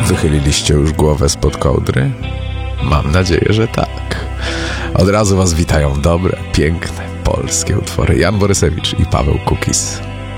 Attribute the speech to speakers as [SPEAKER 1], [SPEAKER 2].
[SPEAKER 1] Wychyliliście już głowę spod kołdry? Mam nadzieję, że tak. Od razu was witają dobre, piękne, polskie utwory. Jan Borysewicz i Paweł Kukis.